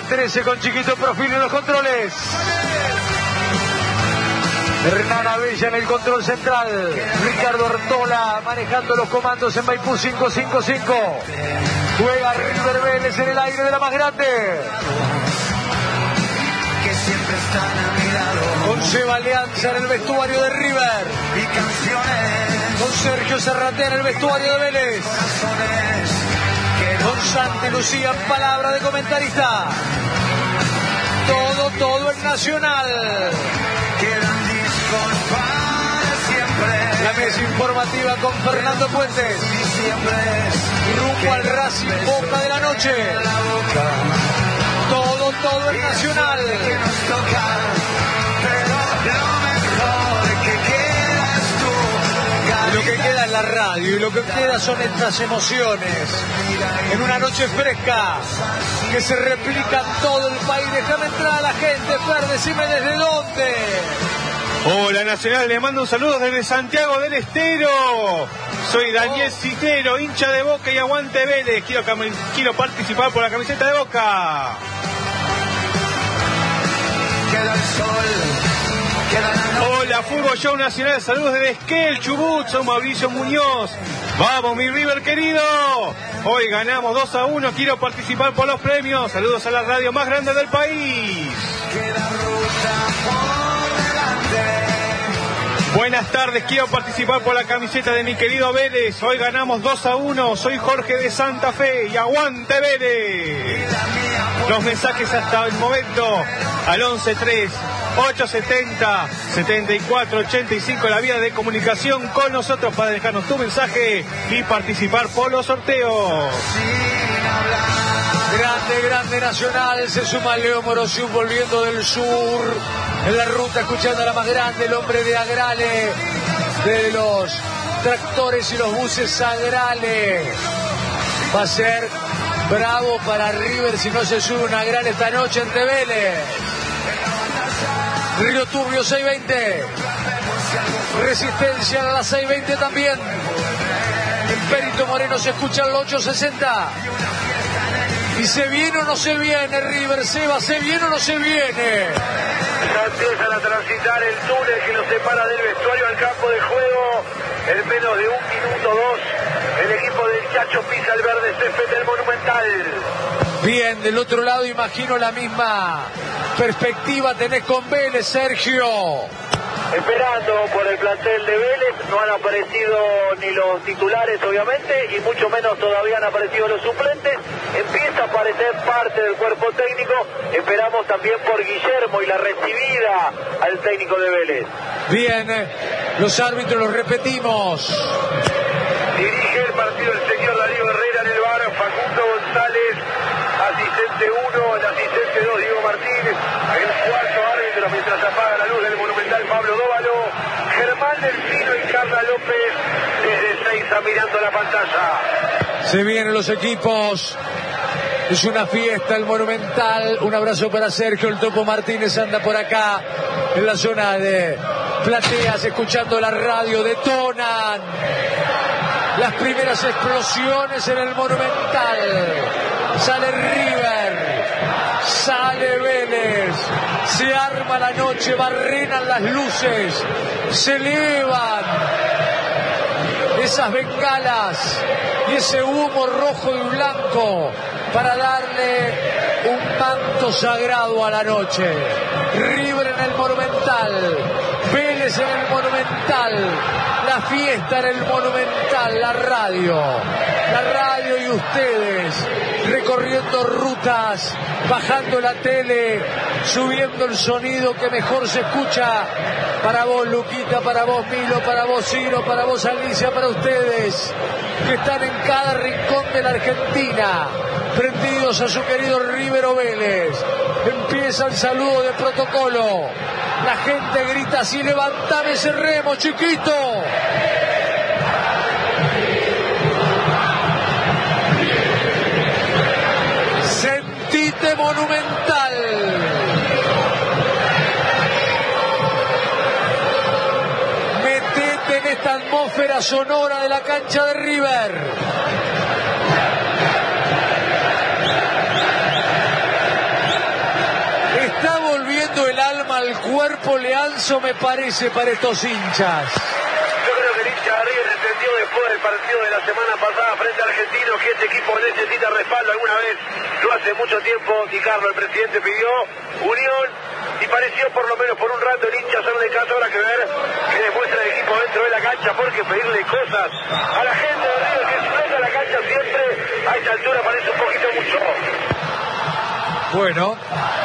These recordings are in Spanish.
13 con Chiquito Profil en los controles. Hernán Abella en el control central. Ricardo Ortola manejando los comandos en Maipú 555. Juega River Vélez en el aire de la más grande. Con Seba Alianza en el vestuario de River. Con Sergio Serratea en el vestuario de Vélez. Con Santi Lucía en palabra de comentarista. Todo en Nacional. La mesa informativa con Fernando Puentes. Rumbo al Racing Boca de la noche. Todo en Nacional. Lo que queda es la radio y lo que queda son estas emociones. En una noche fresca que se replica en todo el país. Déjame entrar a la gente, Fer, decime desde dónde. Hola Nacional, les mando un saludo desde Santiago del Estero. Soy Daniel Citero, hincha de Boca y aguante Vélez. Quiero participar por la camiseta de Boca. Queda el sol, queda la noche. Hola Fútbol Show Nacional, saludos desde Esquel, Chubut, soy Mauricio Muñoz. Vamos mi River querido. Hoy ganamos 2-1, quiero participar por los premios. Saludos a la radio más grande del país. Queda ruta por delante. Buenas tardes, quiero participar por la camiseta de mi querido Vélez. Hoy ganamos 2-1, soy Jorge de Santa Fe y aguante Vélez. Los mensajes hasta el momento al 11-3-870-7485, la vía de comunicación con nosotros para dejarnos tu mensaje y participar por los sorteos. Grande Nacional, se suma Leo Morosiuk volviendo del sur, en la ruta escuchando a la más grande, el hombre de Agrale, de los tractores y los buses Agrale. Va a ser bravo para River si no se sube una Agrale esta noche ante Vélez. Río Turbio 620, Resistencia a las 620 también. En Perito Moreno se escucha el 860. ¿Y se viene o no se viene River, Seba? ¿Se viene o no se viene? Ya empiezan a transitar el túnel que nos separa del vestuario al campo de juego. En menos de 1 minuto 2, el equipo del Chacho pisa el verde césped del Monumental. Bien, del otro lado imagino la misma perspectiva tenés con Vélez, Sergio. Esperando por el plantel de Vélez, no han aparecido ni los titulares obviamente y mucho menos todavía han aparecido los suplentes. Empieza a aparecer parte del cuerpo técnico, esperamos también por Guillermo y la recibida al técnico de Vélez. Bien, los árbitros los repetimos. Dirige el partido el señor Darío Herrera en el bar, Facundo González, asistente 1, el asistente 2, Diego Martínez, el cuarto árbitro mientras apaga la luz del Monumental, Pablo Dóvalo, Germán Delfino y Carla López desde Ezeiza mirando la pantalla. Se vienen los equipos, es una fiesta el Monumental. Un abrazo para Sergio, el Topo Martínez anda por acá en la zona de plateas escuchando la radio. Detonan las primeras explosiones en el Monumental. Sale River, sale Vélez, se arma la noche, barrenan las luces, se elevan esas bengalas y ese humo rojo y blanco para darle un manto sagrado a la noche. River en el Monumental, Vélez en el Monumental, la fiesta en el Monumental, la radio y ustedes recorriendo rutas, bajando la tele, subiendo el sonido que mejor se escucha. Para vos, Luquita, para vos, Milo, para vos, Ciro, para vos, Alicia, para ustedes que están en cada rincón de la Argentina, prendidos a su querido River o Vélez. Empieza el saludo de protocolo. La gente grita así: levantame ese remo, chiquito. Sentite Monumental. Metete en esta atmósfera sonora de la cancha de River. descenso, me parece, para estos hinchas. Yo creo que el hincha de River entendió después del partido de la semana pasada frente a Argentinos que este equipo necesita respaldo. Alguna vez, no hace mucho tiempo, Di Carlo, el presidente, pidió unión y pareció por lo menos por un rato el hincha hacerle caso. Habrá que ver que demuestra el equipo dentro de la cancha, porque pedirle cosas a la gente de River que explota la cancha siempre a esta altura parece un poquito mucho. Bueno,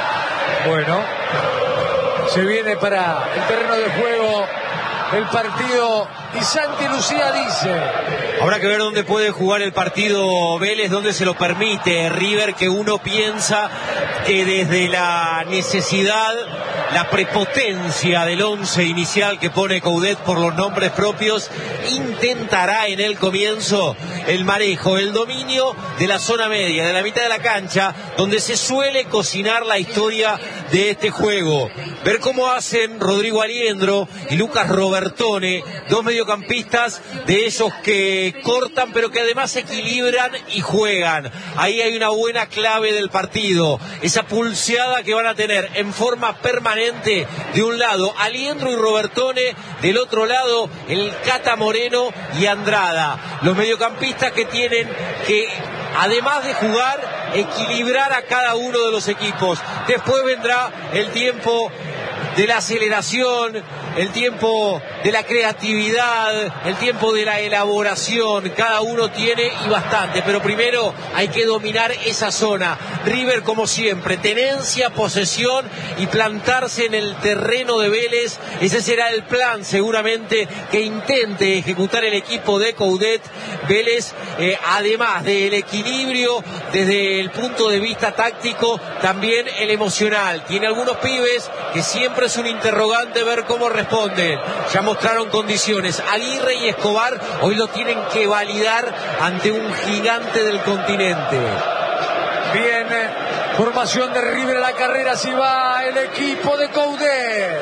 se viene para el terreno de juego el partido y Santi Lucía dice: habrá que ver dónde puede jugar el partido Vélez, dónde se lo permite River, que uno piensa que desde la necesidad, la prepotencia del 11 inicial que pone Coudet por los nombres propios, intentará en el comienzo el manejo, el dominio de la zona media, de la mitad de la cancha, donde se suele cocinar la historia de este juego. Ver cómo hacen Rodrigo Aliendro y Lucas Robertone, dos mediocampistas de esos que cortan pero que además equilibran y juegan. Ahí hay una buena clave del partido, esa pulseada que van a tener en forma permanente de un lado Aliendro y Robertone, del otro lado el Cata Moreno y Andrada, los mediocampistas que tienen que, además de jugar, equilibrar a cada uno de los equipos. Después vendrá el tiempo de la aceleración, el tiempo de la creatividad, el tiempo de la elaboración. Cada uno tiene y bastante, pero primero hay que dominar esa zona. River, como siempre, tenencia, posesión y plantarse en el terreno de Vélez. Ese será el plan seguramente que intente ejecutar el equipo de Coudet. Vélez, además del equilibrio desde el punto de vista táctico, también el emocional. Tiene algunos pibes que siempre es un interrogante ver cómo responden. Ya mostraron condiciones. Aguirre y Escobar hoy lo tienen que validar ante un gigante del continente. Bien, formación de River a la carrera, si va el equipo de Coudet.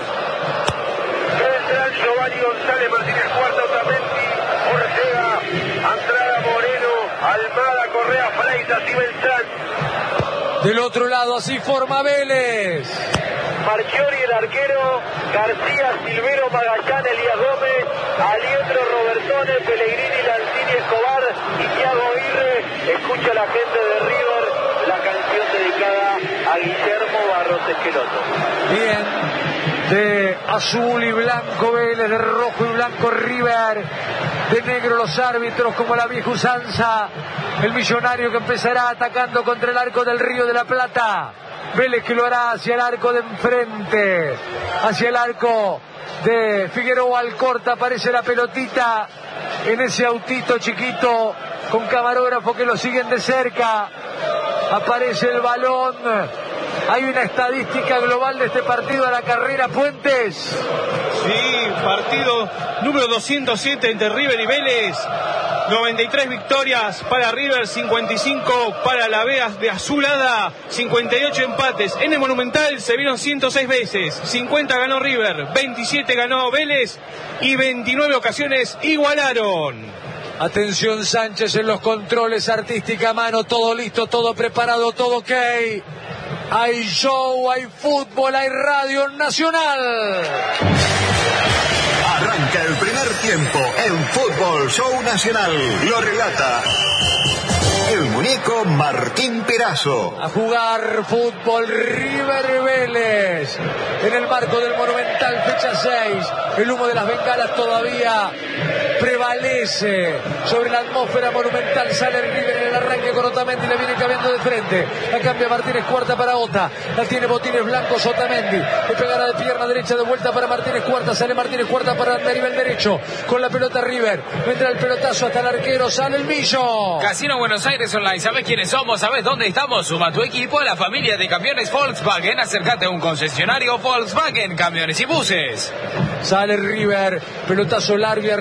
Central, Giovanni González, Martínez Cuarta, Otamendi, Ortega, Andrada, Moreno, Almada, Correa, Freitas y Beltrán. Del otro lado, así forma Vélez. Marchiori, el arquero, García, Silvero, Magallán, Elías Gómez, Aliendro, Robertone, Pellegrini, Lanzini, Escobar y Thiago Aguirre. Escucha la gente de River la canción dedicada a Guillermo Barros Esqueloto. Bien, de azul y blanco Vélez, de rojo y blanco River, de negro los árbitros como la vieja usanza. El Millonario que empezará atacando contra el arco del Río de la Plata. Vélez que lo hará hacia el arco de enfrente, hacia el arco de Figueroa Alcorta. Aparece la pelotita en ese autito chiquito con camarógrafo que lo siguen de cerca. Aparece el balón. Hay una estadística global de este partido a la carrera, Puentes. Sí, partido número 207 entre River y Vélez. 93 victorias para River, 55 para la Vea de Azulada, 58 empates. En el Monumental se vieron 106 veces, 50 ganó River, 27 ganó Vélez y 29 ocasiones igualaron. Atención Sánchez en los controles, artística a mano, todo listo, todo preparado, todo ok. Hay show, hay fútbol, hay radio nacional. Arranca el primer tiempo en Fútbol Show Nacional. Lo relata el muñeco Martín Perazo. A jugar fútbol River Vélez en el marco del Monumental, fecha 6. El humo de las bengalas todavía prevalece sobre la atmósfera monumental. Sale River en el arranque con Otamendi, le viene cambiando de frente. La cambia Martínez Cuarta para Ota. La tiene botines blancos Otamendi. Le pegará de pierna derecha de vuelta para Martínez Cuarta. Sale Martínez Cuarta para nivel derecho. Con la pelota River. Vendrá el pelotazo hasta el arquero. Sale el Millo. Casino Buenos Aires Online. ¿Sabes quiénes somos? ¿Sabes dónde estamos? Suma tu equipo a la familia de camiones Volkswagen. Acércate a un concesionario Volkswagen, camiones y buses. Sale River. Pelotazo largo y arriba para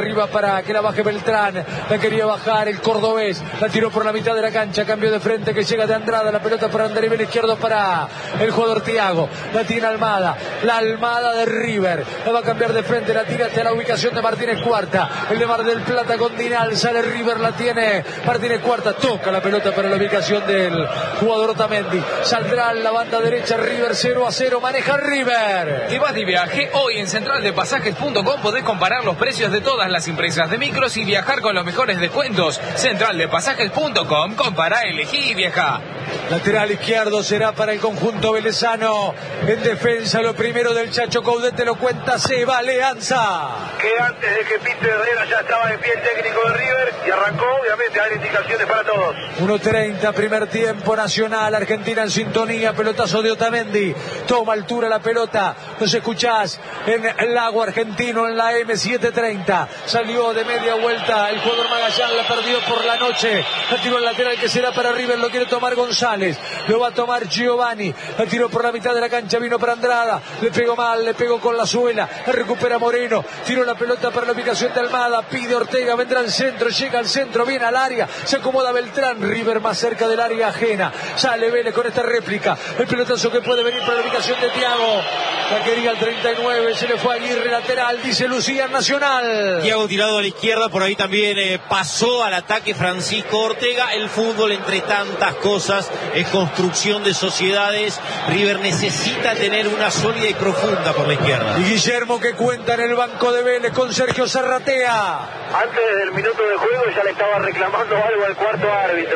para que la baje Beltrán. La quería bajar el cordobés. La tiró por la mitad de la cancha. Cambio de frente que llega de Andrada. La pelota para andarivel izquierdo para el jugador Thiago. La tiene Almada. La Almada de River. La va a cambiar de frente. La tira hasta la ubicación de Martínez Cuarta. El de Mar del Plata con Dinal. Sale River. La tiene Martínez Cuarta. Toca la pelota para la ubicación del jugador Otamendi. Saldrá en la banda derecha River 0-0. Maneja River. Y vas de viaje. Hoy en centraldepasajes.com podés comparar los precios de todas las empresas de micros y viajar con los mejores descuentos. Centraldepasajes.com. Compara, elegí y viaja. Lateral izquierdo será para el conjunto velezano. En defensa lo primero del Chacho Coudet, te lo cuenta Seba Aleanza. Que antes de que pite Herrera ya estaba de pie el técnico de River y arrancó, obviamente, a dar indicaciones para todos. 1:30, primer tiempo, Nacional, Argentina en sintonía, pelotazo de Otamendi, toma altura la pelota, nos escuchás en el Lago Argentino en la M730, salió de media vuelta el jugador Magallán, la perdió por la noche, la tiró al lateral que será para River, lo quiere tomar González, lo va a tomar Giovanni, la tiró por la mitad de la cancha, vino para Andrada, le pegó mal, le pegó con la suela, la recupera Moreno, tiró la pelota para la ubicación de Almada, pide Ortega, vendrá al centro, llega al centro, viene al área, se acomoda Beltrán, River más cerca del área ajena, sale Vélez con esta réplica, el pelotazo que puede venir para la ubicación de Thiago, la quería el 39, se le fue a Aguirre, lateral, dice Lucía, Nacional. Thiago tirado a la izquierda, por ahí también pasó al ataque Francisco Ortega. El fútbol, entre tantas cosas, es construcción de sociedades. River necesita tener una sólida y profunda por la izquierda. Y Guillermo que cuenta en el banco de Vélez con Sergio Zarratea. Antes del minuto de juego ya le estaba reclamando algo al cuarto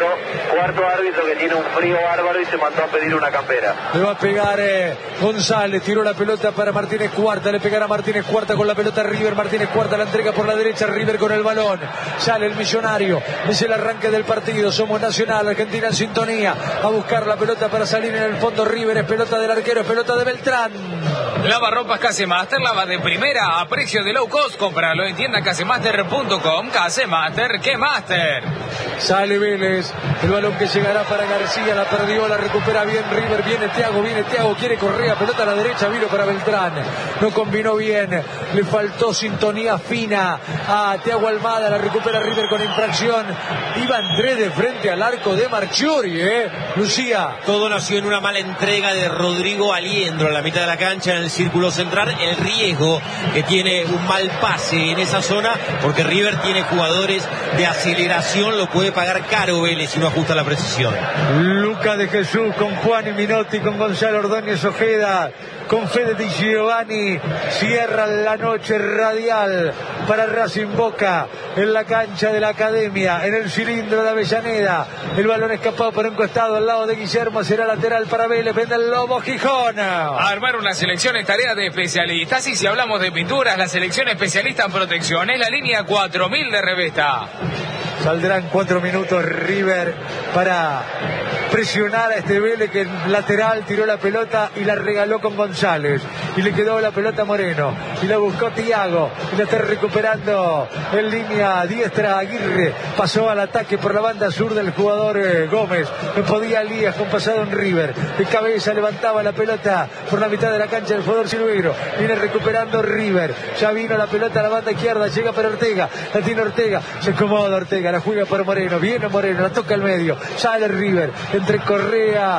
árbitro que tiene un frío bárbaro y se mandó a pedir una campera. Le va a pegar González, tiró la pelota para Martínez Cuarta, le pegará Martínez Cuarta con la pelota River, Martínez Cuarta la entrega por la derecha, River con el balón, sale el Millonario, es el arranque del partido, somos Nacional, Argentina en sintonía, a buscar la pelota para salir en el fondo River, es pelota del arquero, es pelota de Beltrán. Lavarropas Casemaster, lava de primera a precio de low cost, cómpralo en tienda casemaster.com. Casemaster, ¿qué master? Sale Vélez, el balón que llegará para García, la perdió, la recupera bien River, viene Thiago, quiere Correa, pelota a la derecha, vino para Beltrán, no combinó bien, le faltó sintonía fina a Thiago Almada, la recupera River con infracción, iba Andrés de frente al arco de Marchiori, Lucía. Todo nació en una mala entrega de Rodrigo Aliendro en la mitad de la cancha, en el círculo central, el riesgo que tiene un mal pase en esa zona, porque River tiene jugadores de aceleración, lo puede pagar caro Vélez si no ajusta la precisión. Luca de Jesús con Juan y Minotti, con Gonzalo Ordóñez Ojeda, con Fede Di Giovanni, cierra la noche radial para Racing Boca en la cancha de la Academia, en el cilindro de Avellaneda, el balón escapado por un costado al lado de Guillermo, será lateral para Vélez, vende el Lobo Gijón. Armar una selección es tarea de especialistas, y si hablamos de pinturas, la selección especialista en protección es la línea 4000 de Revesta. Saldrán 4 minutos River para presionar a este Vélez que en lateral tiró la pelota y la regaló con González y le quedó la pelota a Moreno y la buscó Thiago y la está recuperando en línea diestra Aguirre, pasó al ataque por la banda sur del jugador Gómez, no podía Elías con pasado en River, de cabeza levantaba la pelota por la mitad de la cancha del jugador Silveiro, viene recuperando River, ya vino la pelota a la banda izquierda, llega para Ortega, la tiene Ortega, se acomoda Ortega, la juega para Moreno, viene Moreno, la toca al medio, sale River, entre Correa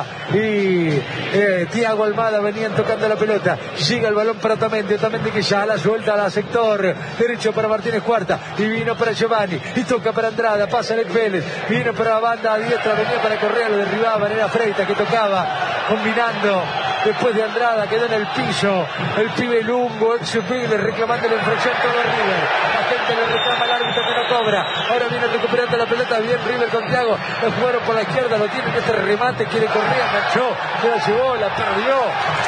y Thiago Almada venían tocando la pelota, llega el balón para Otamendi que ya la suelta a la sector derecho para Martínez Cuarta y vino para Giovanni y toca para Andrada, pasa Alex Vélez, vino para la banda a diestra, venía para Correa, lo derribaba, era Freitas que tocaba, combinando después de Andrada, quedó en el piso el pibe Lungo, ex Vélez, reclamando la infracción todo River, la gente le reclama al árbitro que no cobra, ahora viene recuperando la pelota, bien River con Thiago, lo jugaron por la izquierda, lo tiene que este remate, quiere Correa, enganchó, se la llevó, la perdió,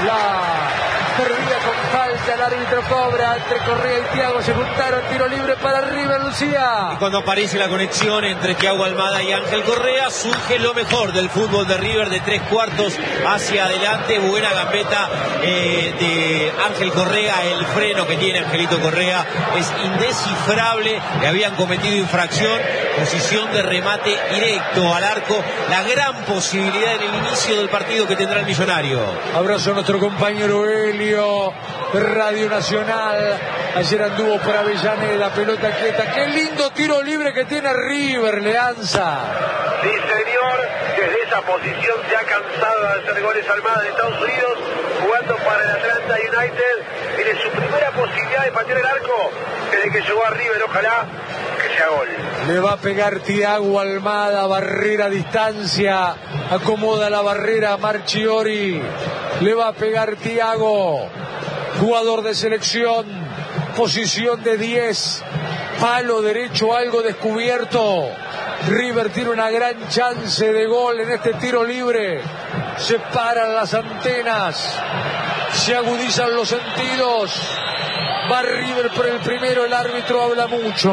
perdida con falta, el árbitro cobra, entre Correa y Thiago se juntaron, tiro libre para River, Lucía. Y cuando aparece la conexión entre Thiago Almada y Ángel Correa, surge lo mejor del fútbol de River, de 3/4 hacia adelante, buena gambeta de Ángel Correa, el freno que tiene Angelito Correa es indescifrable, le habían cometido infracción, posición de remate directo al arco, la gran posibilidad en el inicio del partido que tendrá el Millonario. Abrazo a nuestro compañero Helio de Radio Nacional. Ayer anduvo por Avellaneda, pelota quieta. Qué lindo tiro libre que tiene River, Leanza. Sí, señor, desde esa posición ya cansado de hacer goles Almada de Estados Unidos, jugando para el Atlanta United. Tiene su primera posibilidad de patear el arco desde que llegó a River, ojalá que sea gol. Le va a pegar Thiago Almada, barrera a distancia, acomoda la barrera Marchiori. Le va a pegar Thiago, jugador de selección, posición de 10, palo derecho algo descubierto. River tiene una gran chance de gol en este tiro libre. Se paran las antenas, se agudizan los sentidos. Va River por el primero, el árbitro habla mucho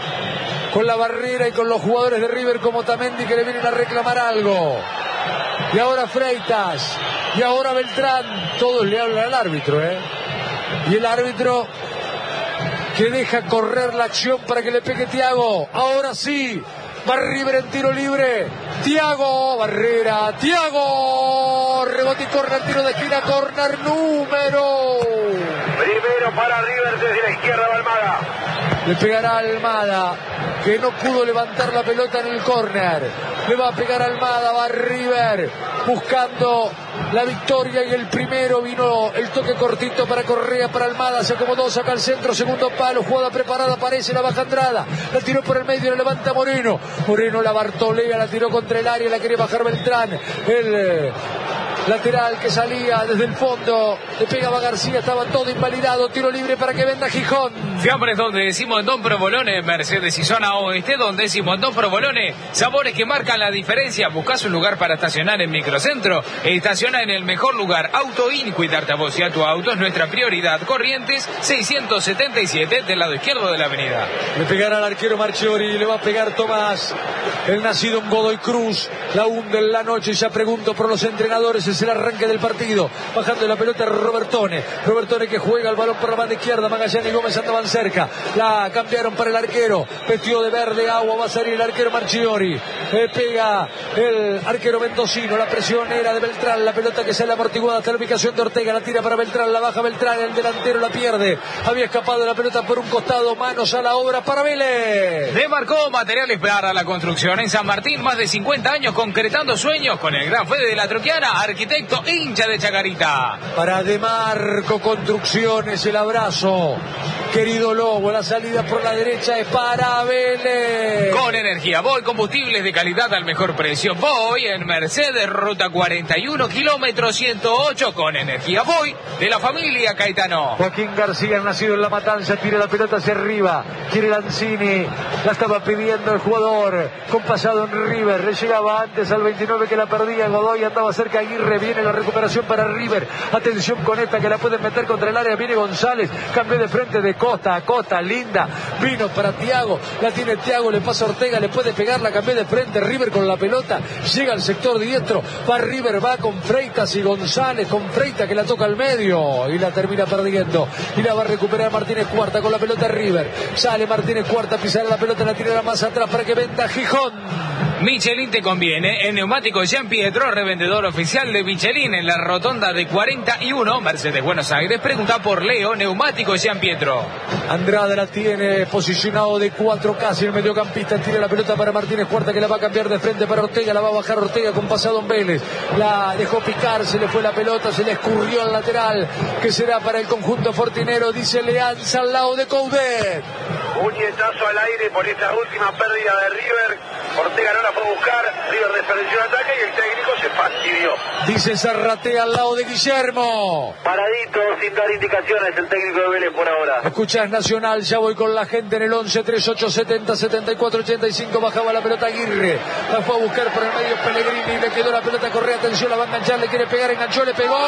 con la barrera y con los jugadores de River como Tamendi, que le vienen a reclamar algo. Y ahora Freitas, y ahora Beltrán, todos le hablan al árbitro, y el árbitro que deja correr la acción para que le pegue Thiago. Ahora sí, va River en tiro libre. Thiago, barrera, Thiago, rebote y córner, tiro de esquina, córner número. Primero para River desde la izquierda de Almada. Le pegará Almada, que no pudo levantar la pelota en el córner. Le va a pegar Almada, va River buscando la victoria, y el primero vino el toque cortito para Correa, para Almada, se acomodó, saca al centro, segundo palo, jugada preparada, aparece, la baja Andrada, la tiró por el medio, la levanta Moreno, Moreno la bartolea, la tiró contra el área, la quiere bajar Beltrán, el lateral que salía desde el fondo, le pegaba García, estaba todo invalidado, tiro libre para que venda Gijón. Fiambres donde decimos Don Provolone, Mercedes y zona oeste, donde decimos Don Provolone, sabores que marcan la diferencia. Buscás un lugar para estacionar en Microcentro, estaciona en el mejor lugar. Autoin, cuidarte a vos y a tu auto es nuestra prioridad. Corrientes 677 del lado izquierdo de la avenida. Le pegará al arquero Marchiori, le va a pegar Tomás, el nacido en Godoy Cruz, la hunde en la noche. Ya pregunto por los entrenadores, es el arranque del partido, bajando la pelota Robertone que juega el balón por la banda izquierda, Magallanes y Gómez andaban cerca, la cambiaron para el arquero, vestido de verde agua, va a salir el arquero Marchiori, le pega el arquero mendocino, la presión era de Beltrán, la pelota que sale amortiguada hasta la ubicación de Ortega, la tira para Beltrán, la baja Beltrán, el delantero la pierde, había escapado la pelota por un costado, manos a la obra para Vélez. Demarcó materiales para la construcción en San Martín, más de 50 años concretando sueños con el gran Fede de la Troquiana, arquitecto hincha de Chacarita. Para Demarco Construcciones el abrazo, querido Lobo, la salida por la derecha es para Vélez. Con energía Voy, combustibles de calidad al mejor precio. Voy en Mercedes, ruta 41, kilómetro 108, con energía Voy de la familia Caetano. Joaquín García, nacido en La Matanza, tira la pelota hacia arriba, quiere Lanzini, la estaba pidiendo el jugador con pasado en River, le llegaba antes al 29 que la perdía Godoy, andaba cerca Aguirre, viene la recuperación para River, atención con esta que la pueden meter contra el área, viene González, cambió de frente de Costa a Costa, linda, vino para Thiago, la tiene Thiago, le pasa a Ortega, le puede pegar, la cambió de frente, River con la pelota, llega al sector diestro, va River, va con Freitas y González, con Freitas que la toca al medio y la termina perdiendo, y la va a recuperar Martínez Cuarta con la pelota River, sale Martínez Cuarta, pisar la pelota, la tira más atrás para que venda Gijón. Michelin te conviene, en Neumático Jean Pietro, revendedor oficial de Michelin en la rotonda de 41, Mercedes Buenos Aires. Pregunta por Leo, Neumático Jean Pietro. Andrada la tiene posicionado de 4 casi el mediocampista, tira la pelota para Martínez Cuarta que la va a cambiar de frente para Ortega, la va a bajar Ortega con pasado en Vélez, la dejó picar, se le fue la pelota, se le escurrió al lateral, que será para el conjunto fortinero, dice Leanza al lado de Coudet. Puñetazo al aire por esta última pérdida de River. Ortega no la fue a buscar, River desperdició el ataque y el técnico se fastidió. Dice Zarratea al lado de Guillermo. Paradito, sin dar indicaciones el técnico de Vélez por ahora. Escuchás Nacional, ya voy con la gente en el 11 38 70 74 85, bajaba la pelota Aguirre, la fue a buscar por el medio Pellegrini, le quedó la pelota Correa, atención, la va a enganchar, le quiere pegar, enganchó, le pegó.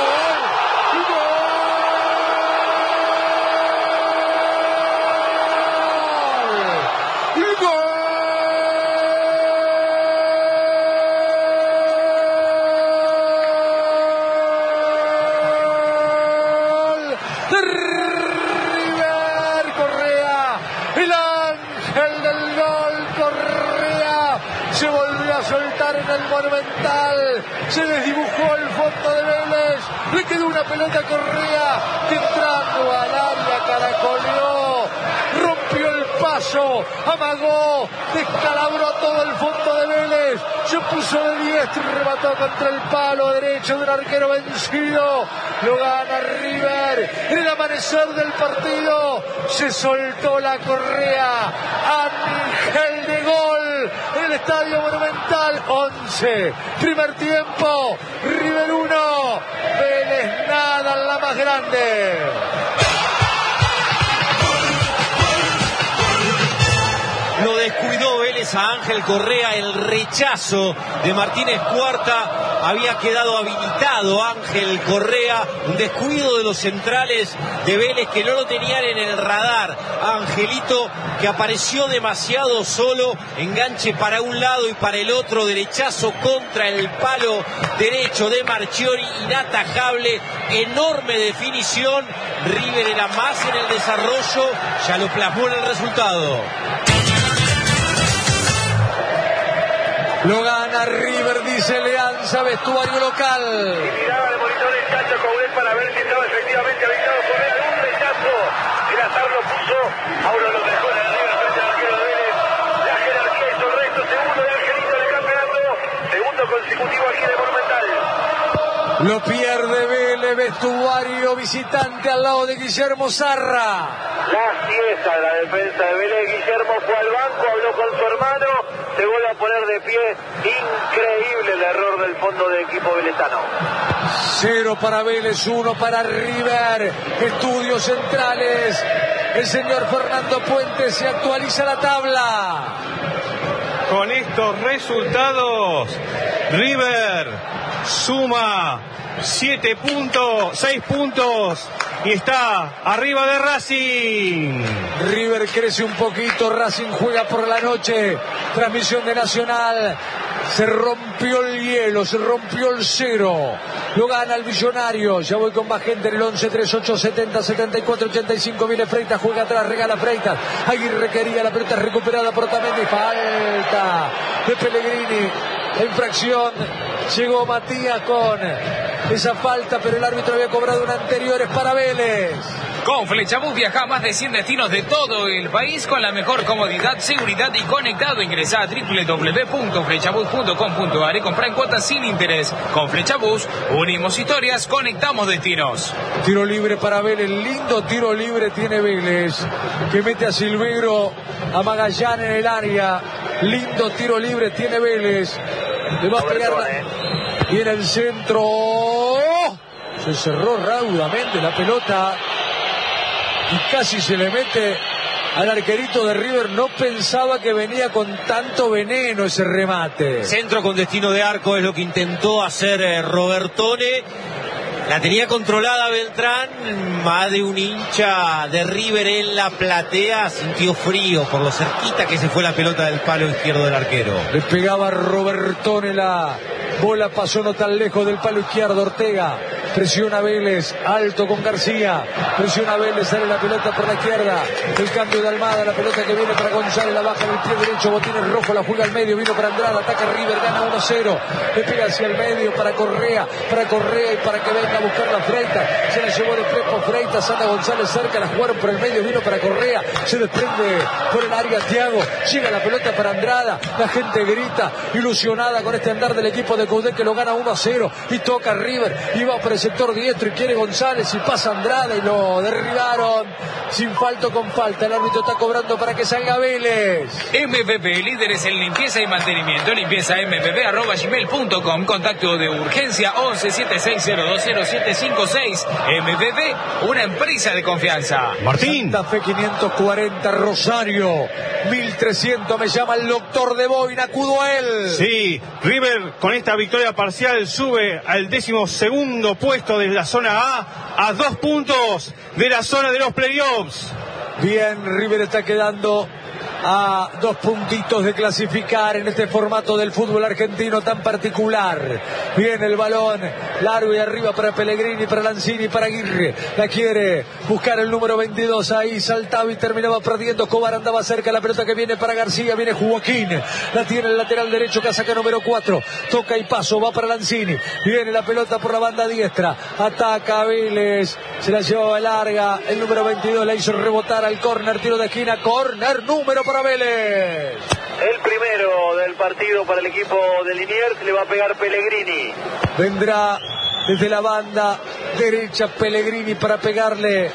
¡Gol! soltar en el Monumental. Se desdibujó el fondo de Vélez. Le quedó una pelota a Correa que entrando al área caracoleó, rompió el paso, amagó, descalabró todo el fondo de Vélez. Se puso de diestro y remató contra el palo derecho de un arquero vencido. Lo gana River. En el amanecer del partido se soltó la Correa. Ángel de gol en el Estadio Monumental. 11. Primer tiempo. River 1. Vélez nada en la más grande. Lo descuidó Vélez a Ángel Correa, el rechazo de Martínez Cuarta, había quedado habilitado Ángel Correa, un descuido de los centrales de Vélez que no lo tenían en el radar. Angelito que apareció demasiado solo, enganche para un lado y para el otro, derechazo contra el palo derecho de Marchiori, inatajable, enorme definición. River era más en el desarrollo, ya lo plasmó en el resultado. Lo gana River, dice Leanza, vestuario local. Y miraba de monitor el Chacho Coudet para ver si estaba efectivamente habilitado Correa. Un rechazo. Grazar lo puso. Ahora lo dejó en el River frente al arquero de Vélez. La jerarquía hizo el resto. Segundo de Angelito del campeonato. Segundo consecutivo aquí de Monumental. Lo pierde Vélez, vestuario visitante al lado de Guillermo Zarra. La siesta de la defensa de Vélez. Guillermo fue al banco, habló con su hermano, se vuelve a poner de pie. Increíble el error del fondo de equipo velezano. 0 para Vélez, 1 para River. Estudios centrales. El señor Fernando Puente, se actualiza la tabla. Con estos resultados, River suma 6 puntos y está arriba de Racing. River crece un poquito, Racing juega por la noche. Transmisión de Nacional. Se rompió el hielo, se rompió el cero. Lo gana el Millonario. Ya voy con más gente en el 11, 38, 70, 74, 85. Viene Freitas, juega atrás, regala Freitas. Aguirre quería, la pelota recuperada por Otamendi. Falta de Pellegrini. La infracción. Llegó Matías con esa falta, pero el árbitro había cobrado una anterior. Es para Vélez. Con Flechabús viaja a más de 100 destinos de todo el país con la mejor comodidad, seguridad y conectado. Ingresá a www.flechabús.com.ar y comprá en cuotas sin interés. Con Flechabús unimos historias, conectamos destinos. Tiro libre para Vélez, lindo tiro libre tiene Vélez, que mete a Silvegro, a Magallán en el área. Lindo tiro libre tiene Vélez. Le va a pegar y en el centro se cerró raudamente la pelota y casi se le mete al arquerito de River. No pensaba que venía con tanto veneno ese remate. Centro con destino de arco es lo que intentó hacer Robertone. La tenía controlada Beltrán. Más de un hincha de River en la platea sintió frío por lo cerquita que se fue la pelota del palo izquierdo del arquero. Le pegaba Robertone, la bola pasó no tan lejos del palo izquierdo. Ortega presiona a Vélez, alto con García, presiona a Vélez, sale la pelota por la izquierda, el cambio de Almada, la pelota que viene para González, la baja en el pie derecho, Botines rojo, la juega al medio, vino para Andrada, ataca River, gana 1-0, le pega hacia el medio para Correa y para que venga a buscar la Freitas, se la llevó de Prepo Freitas, anda González cerca, la jugaron por el medio, vino para Correa, se desprende por el área Thiago, llega la pelota para Andrada, la gente grita, ilusionada con este andar del equipo de Coudet que lo gana 1-0 y toca River, y va por el sector diestro y quiere González y pasa Andrada y lo derribaron sin falta con falta. El árbitro está cobrando para que salga Vélez. MPP, líderes en limpieza y mantenimiento. Limpieza mpp@gmail.com. Contacto de urgencia 1176020756. MPP, una empresa de confianza. Martín. Santa Fe 540, Rosario 1300. Me llama el doctor de Boina, acudo a él. Sí, River con esta victoria parcial sube al 12º puesto de la zona a 2 puntos de la zona de los playoffs. Bien, River está quedando a 2 puntitos de clasificar en este formato del fútbol argentino tan particular. Viene el balón largo y arriba para Pellegrini, para Lanzini, para Aguirre. La quiere buscar el número 22, ahí saltaba y terminaba perdiendo. Escobar andaba cerca, la pelota que viene para García, viene Joaquín, la tiene el lateral derecho, casaca número 4, toca y paso, va para Lanzini, viene la pelota por la banda diestra, ataca Vélez, se la llevaba larga, el número 22 la hizo rebotar al córner, tiro de esquina, córner número para Vélez. El primero del partido para el equipo de Liniers, le va a pegar Pellegrini. Vendrá desde la banda derecha Pellegrini para pegarle,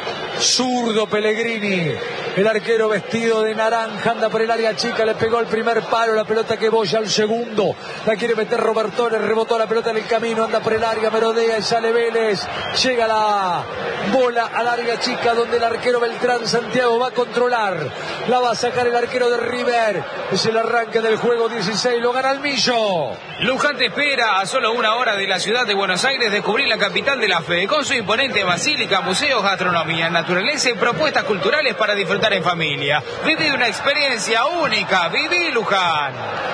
zurdo Pellegrini. El arquero vestido de naranja anda por el área chica, le pegó el primer palo, la pelota que boya al segundo, la quiere meter Robertone, rebotó la pelota en el camino, anda por el área, merodea y sale Vélez, llega la bola al área chica donde el arquero Beltrán Santiago va a controlar, la va a sacar el arquero de River, es el arranque del juego 16, lo gana el Millo. Luján te espera a solo 1 hora de la ciudad de Buenos Aires, descubrir la capital de la fe, con su imponente basílica, museos, gastronomía, naturaleza y propuestas culturales para disfrutar en familia. Viví una experiencia única, viví Luján.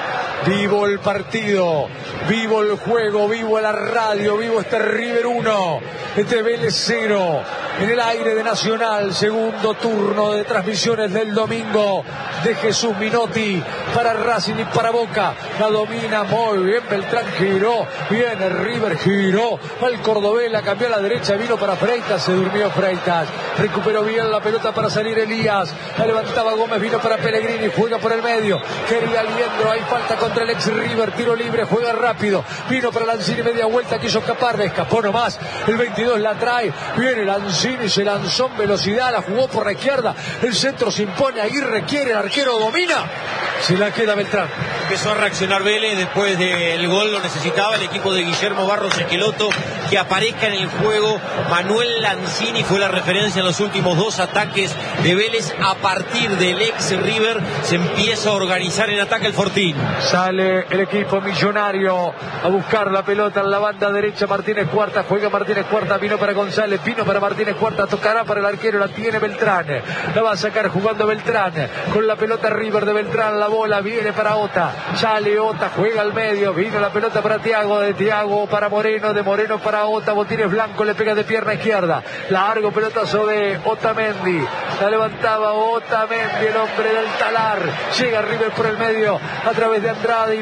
Vivo el partido, vivo el juego, vivo la radio, vivo este River 1, este Vélez 0, en el aire de Nacional, segundo turno de transmisiones del domingo de Jesús Minotti para Racing y para Boca. La domina muy bien Beltrán, giró, viene River, giró, va el cordobés, la cambió a la derecha, vino para Freitas, se durmió Freitas, recuperó bien la pelota para salir Elías, la levantaba Gómez, vino para Pellegrini, juega por el medio, quería Liendro, hay falta contra el ex River, tiro libre, juega rápido, vino para Lanzini, media vuelta, quiso escapar, escapó nomás, el 22 la trae, viene Lanzini, se lanzó en velocidad, la jugó por la izquierda, el centro se impone, Aguirre quiere, el arquero domina, se la queda Beltrán. Empezó a reaccionar Vélez después del gol, lo necesitaba el equipo de Guillermo Barros Esqueloto, que aparezca en el juego. Manuel Lanzini fue la referencia en los últimos 2 ataques de Vélez. A partir del ex River se empieza a organizar en ataque el Fortín. Sale el equipo millonario a buscar la pelota en la banda derecha. Martínez Cuarta, juega Martínez Cuarta, vino para González, vino para Martínez Cuarta, tocará para el arquero, la tiene Beltrán, la va a sacar jugando Beltrán, con la pelota River de Beltrán, la bola viene para Ota, sale Ota, juega al medio, vino la pelota para Thiago, de Thiago para Moreno, de Moreno para Ota, Botines Blanco, le pega de pierna izquierda, largo pelotazo de Otamendi, la levantaba Otamendi, el hombre del talar, llega River por el medio, a través de Andrade, y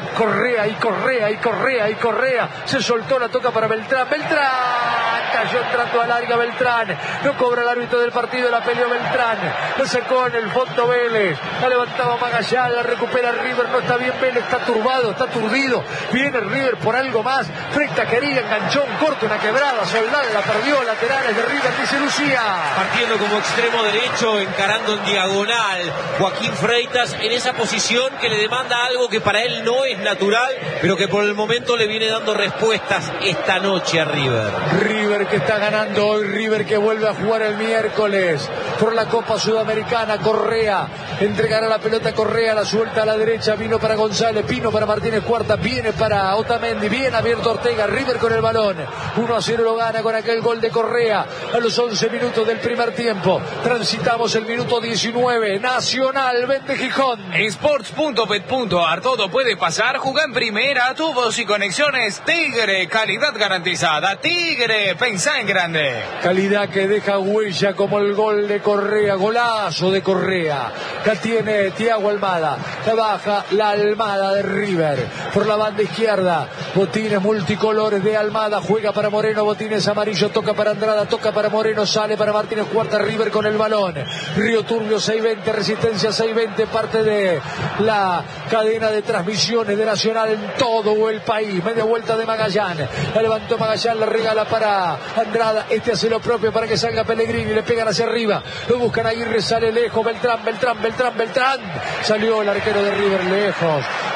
Correa, se soltó, la toca para Beltrán, cayó entrando a larga Beltrán, no cobra el árbitro del partido, la peleó Beltrán, lo sacó en el fondo Vélez, la levantaba Magallán, la recupera River, no está bien Vélez, está turbado, está aturdido, viene River por algo más, Freitas quería, enganchó un corte, una quebrada, Soldán la perdió, laterales de River, dice Lucía. Partiendo como extremo derecho, encarando en diagonal, Joaquín Freitas en esa posición que le demanda algo que para él no es natural, pero que por el momento le viene dando respuestas esta noche a River. River que está ganando hoy, River que vuelve a jugar el miércoles por la Copa Sudamericana. Correa entregará la pelota, Correa la suelta a la derecha, vino para González, vino para Martínez Cuarta, viene para Otamendi, bien abierto Ortega, River con el balón, 1-0 lo gana con aquel gol de Correa a los 11 minutos del primer tiempo. Transitamos el minuto 19, Nacional vende Gijón. Sports.bet.ar, todo puede pasar, juega en primera, tubos y conexiones Tigre, calidad garantizada, Tigre, pensá en grande. Calidad que deja huella como el gol de Correa, golazo de Correa, la tiene Thiago Almada, la baja la Almada de River, por la banda izquierda, botines multicolores de Almada, juega para Moreno, botines amarillo, toca para Andrada, toca para Moreno, sale para Martínez Cuarta, River con el balón, Río Turbio 620, Resistencia 620, parte de la cadena de transmisiones de Nacional en todo el país, media vuelta de Magallán, la levantó Magallán, la regala para Andrada, este hace lo propio para que salga Pellegrini, le pegan hacia arriba, lo buscan Aguirre, sale lejos, Beltrán, salió el arquero de River lejos,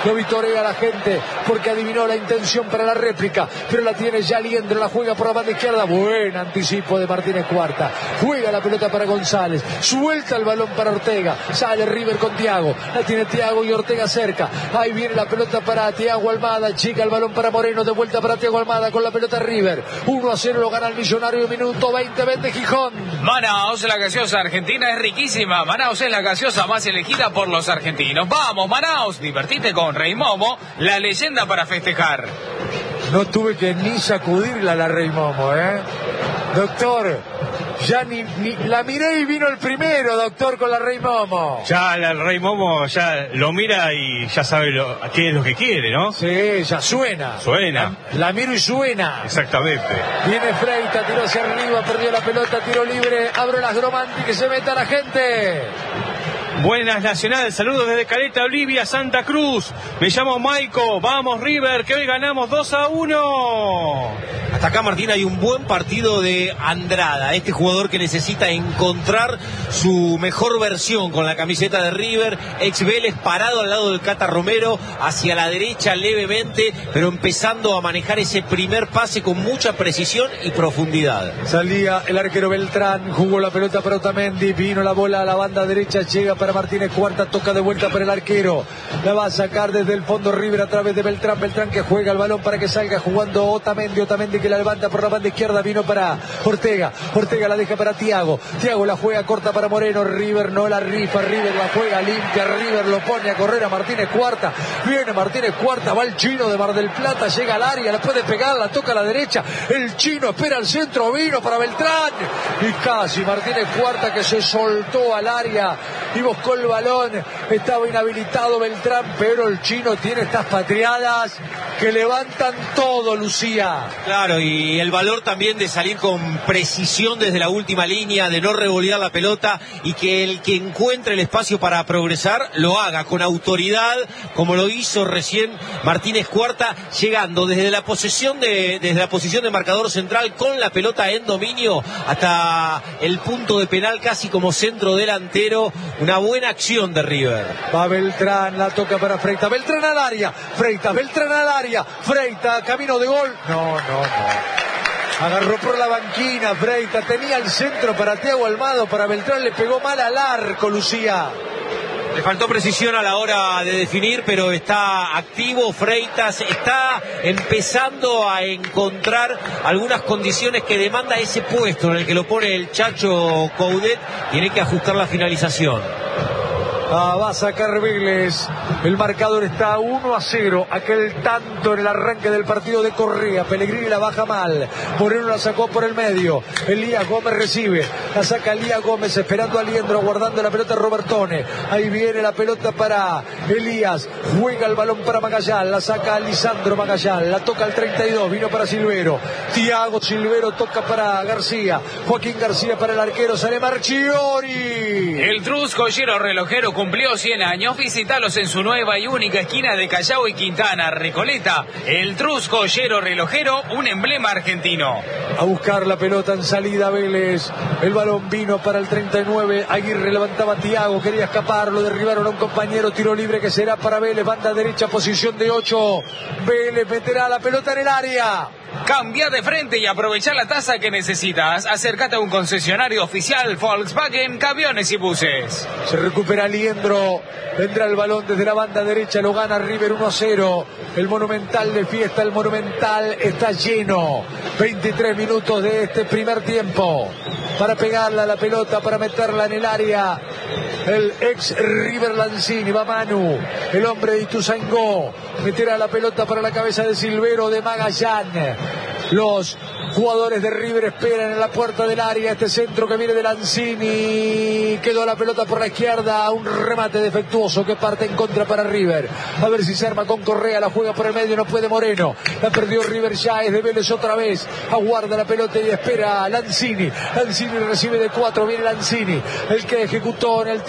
lo vitorea la gente porque adivinó la intención para la réplica, pero la tiene ya Liendro, la juega por la banda izquierda, buen anticipo de Martínez Cuarta, juega la pelota para González, suelta el balón para Ortega, sale River con Thiago, la tiene Thiago y Ortega cerca, ahí viene la pelota para Thiago Almada, chica el balón para Moreno, de vuelta para Thiago Almada con la pelota River, 1-0 lo gana el Millonario, minuto 20 Gijón. Manaos, la gaseosa argentina es riquísima. Manaos es la gaseosa más elegida por los argentinos. Vamos, Manaos, divertite con Rey Momo, la leyenda para festejar. No tuve que ni sacudirla a la Rey Momo, doctor. Ya ni la miré y vino el primero, doctor, con la Rey Momo. Ya el Rey Momo ya lo mira y ya sabe qué es lo que quiere, ¿no? Sí, ya suena. Suena. La miro y suena. Exactamente. Viene Freita, tiró hacia arriba, perdió la pelota, tiro libre, abre las Gromanti, que se meta la gente. Buenas Nacional, saludos desde Caleta, Olivia, Santa Cruz. Me llamo Maico, vamos River, que hoy ganamos 2-1. Hasta acá, Martín, hay un buen partido de Andrada, este jugador que necesita encontrar su mejor versión con la camiseta de River, ex Vélez, parado al lado del Cata Romero, hacia la derecha levemente, pero empezando a manejar ese primer pase con mucha precisión y profundidad. Salía el arquero Beltrán, jugó la pelota para Otamendi, vino la bola a la banda derecha, llega para Martínez Cuarta, toca de vuelta para el arquero, la va a sacar desde el fondo River a través de Beltrán, Beltrán que juega el balón para que salga jugando Otamendi que la levanta por la banda izquierda, vino para Ortega, Ortega la deja para Thiago, Thiago la juega corta para Moreno, River no la rifa, River la juega limpia, River lo pone a correr a Martínez Cuarta, viene Martínez Cuarta, va el chino de Mar del Plata, llega al área, la puede pegar, la toca a la derecha, el chino espera el centro, vino para Beltrán, y casi Martínez Cuarta que se soltó al área y buscó el balón, estaba inhabilitado Beltrán, pero el chino tiene estas patriadas que levantan todo, Lucía. Claro, y el valor también de salir con precisión desde la última línea, de no revolear la pelota y que el que encuentre el espacio para progresar lo haga con autoridad, como lo hizo recién Martínez Cuarta, llegando desde la posición de marcador central con la pelota en dominio hasta el punto de penal, casi como centro delantero. Una buena acción de River. Va Beltrán, la toca para Freita, Beltrán al área, Freita, Beltrán al área, Freita, camino de gol. No. Agarró por la banquina Freita, tenía el centro para Thiago Almada, para Beltrán le pegó mal al arco, Lucía. Le faltó precisión a la hora de definir, pero está activo Freitas, está empezando a encontrar algunas condiciones que demanda ese puesto en el que lo pone el Chacho Coudet. Tiene que ajustar la finalización. Va a sacar Vélez. El marcador está 1-0. Aquel tanto en el arranque del partido de Correa. Pellegrini la baja mal. Moreno la sacó por el medio. Elías Gómez recibe. La saca Elías Gómez esperando a Liendro, guardando la pelota Robertone. Ahí viene la pelota para Elías. Juega el balón para Magallán. La saca Lisandro Magallán. La toca al 32. Vino para Silvero. Thiago Silvero toca para García. Joaquín García para el arquero. Sale Marchiori. El Trus Joyero Relojero cumplió 100 años. Visítalos en su nueva y única esquina de Callao y Quintana, Recoleta. El Trus Joyero Relojero, un emblema argentino. A buscar la pelota en salida Vélez. El balón vino para el 39. Aguirre levantaba a Thiago, quería escapar, lo derribaron a un compañero. Tiro libre que será para Vélez. Banda derecha, posición de 8. Vélez meterá la pelota en el área. Cambia de frente y aprovecha la tasa que necesitas. Acércate a un concesionario oficial Volkswagen, Camiones y Buses. Se recupera Liendro. Vendrá el balón desde la banda derecha. Lo gana River 1-0. El Monumental de fiesta. El Monumental está lleno. 23 minutos de este primer tiempo. Para pegarla a la pelota, para meterla en el área. El ex River Lanzini. Va Manu. El hombre de Ituzaingó. Meterá la pelota para la cabeza de Silvero, de Magallán. Los jugadores de River esperan en la puerta del área. Este centro que viene de Lanzini. Quedó la pelota por la izquierda. Un remate defectuoso que parte en contra para River. A ver si se arma con Correa. La juega por el medio. No puede Moreno. La perdió River ya. Es de Vélez otra vez. Aguarda la pelota y espera Lanzini. Lanzini recibe de 4. Viene Lanzini. El que ejecutó en el tiro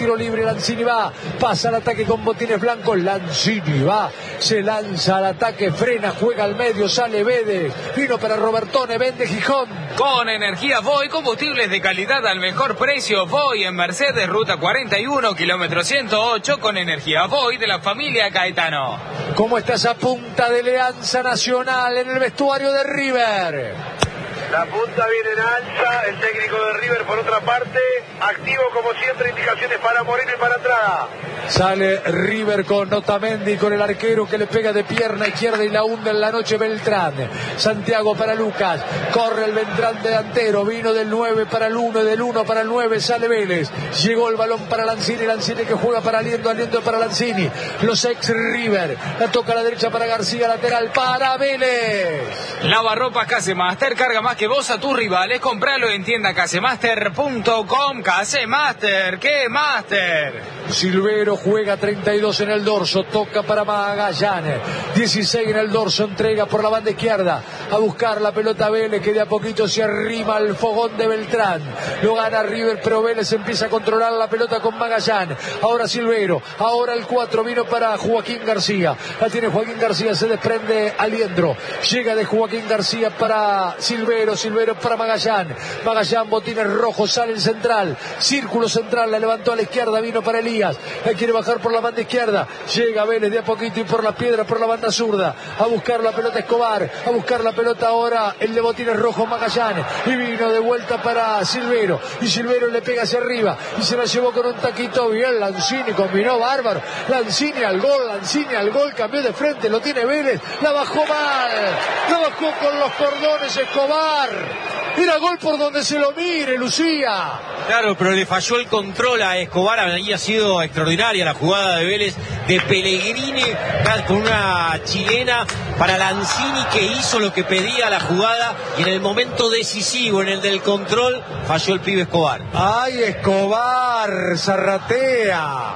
tiro libre, Lanzini va, pasa al ataque con botines blancos, Lanzini va, se lanza al ataque, frena, juega al medio, sale Vélez, vino para Robertone, vende Gijón. Con energía Voy, combustibles de calidad al mejor precio. Voy en Mercedes, ruta 41, kilómetro 108, con energía Voy de la familia Caetano. ¿Cómo está esa punta de Alianza Nacional en el vestuario de River? La punta viene en alza, el técnico de River por otra parte, activo como siempre, indicaciones para Moreno y para Andrada. Sale River con Otamendi, con el arquero que le pega de pierna izquierda y la hunde en la noche Beltrán. Santiago para Lucas, corre el Beltrán delantero, vino del 9 para el 1, del 1 para el 9, sale Vélez. Llegó el balón para Lanzini, Lanzini que juega para Aliendo, Aliendo para Lanzini. Los ex River, la toca a la derecha para García, lateral para Vélez. Lavarropas Casemaster, carga más que vos a tus rivales, compralo en tienda casemaster.com. Casemaster, ¿qué Master? Silvero juega 32 en el dorso, toca para Magallanes, 16 en el dorso, entrega por la banda izquierda, a buscar la pelota Vélez, que de a poquito se arrima al fogón de Beltrán, lo gana River, pero Vélez empieza a controlar la pelota con Magallanes, ahora Silvero, ahora el 4, vino para Joaquín García, la tiene Joaquín García, se desprende Aliendro, llega de Joaquín García para Silvero, Silvero para Magallanes, Magallanes, botines rojos, sale el central, círculo central, la levantó a la izquierda, vino para Elías, la quiere bajar por la banda izquierda, llega Vélez de a poquito y por la piedra, por la banda zurda, a buscar la pelota Escobar, a buscar la pelota ahora el de botines rojos Magallanes, y vino de vuelta para Silvero, y Silvero le pega hacia arriba, y se la llevó con un taquito bien, Lanzini combinó bárbaro, Lanzini al gol, cambió de frente, lo tiene Vélez, la bajó mal, la bajó con los cordones Escobar, era gol por donde se lo mire, Lucía. Claro, pero le falló el control a Escobar, había sido extraordinaria la jugada de Vélez, de Pellegrini con una chilena para Lanzini, que hizo lo que pedía la jugada, y en el momento decisivo, en el del control, falló el pibe Escobar. ¡Ay, Escobar! ¡Zarratea!